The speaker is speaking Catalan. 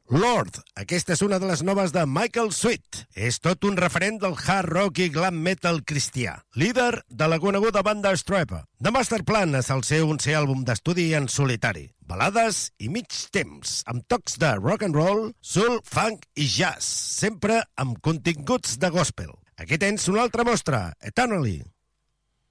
Lord, aquesta és una de les noves de Michael Sweet. És tot un referent del hard rock i glam metal cristià. Líder de la coneguda banda Stryper. The Masterplan és el seu 11è àlbum d'estudi en solitari. Balades i mig temps, amb tocs de rock and roll, soul, funk i jazz, sempre amb continguts de gospel. Aquí tens una altra mostra, Eternally.